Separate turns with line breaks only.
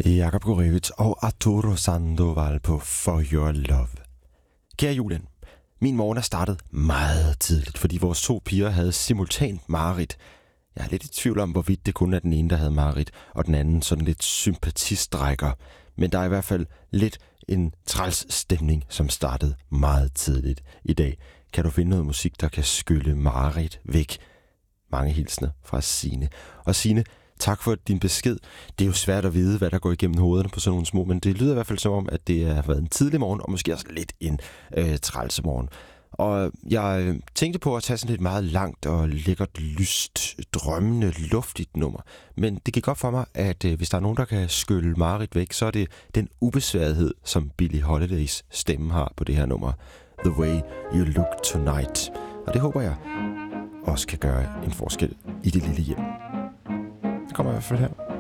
Jakob Gorevitz og Arturo Sandoval på For Your Love. Kære Julian, min morgen er startet meget tidligt, fordi vores 2 piger havde simultant mareridt. Jeg er lidt i tvivl om, hvorvidt det kun er den ene, der havde mareridt, og den anden sådan lidt sympatistrækker. Men der er i hvert fald lidt en træls stemning, som startede meget tidligt i dag. Kan du finde noget musik, der kan skylle mareridt væk? Mange hilsner fra Signe. Og Signe, tak for din besked. Det er jo svært at vide, hvad der går igennem hovederne på sådan nogle små, men det lyder i hvert fald som om, at det har været en tidlig morgen, og måske også lidt en trælsemorgen. Og jeg tænkte på at tage sådan et meget langt og lækkert, lyst, drømmende, luftigt nummer. Men det gik op for mig, at hvis der er nogen, der kan skylle mareridt væk, så er det den ubesværethed, som Billie Holidays stemme har på det her nummer. The Way You Look Tonight. Og det håber jeg også kan gøre en forskel i det lille hjem. Det kommer i hvert fald her.